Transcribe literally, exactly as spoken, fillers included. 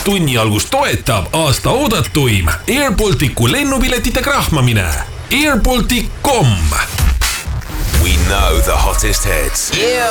tunni algust toetab aasta oodatuim Air Balticu lennupiletite krahmamine. air baltic dot com. We know the hottest hits. Yeah.